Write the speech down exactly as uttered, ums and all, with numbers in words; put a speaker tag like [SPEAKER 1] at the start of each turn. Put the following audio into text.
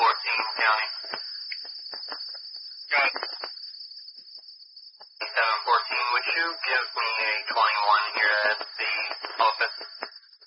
[SPEAKER 1] fourteen County.
[SPEAKER 2] Got it.
[SPEAKER 1] seven fourteen, would you give me a twenty-one here at the office?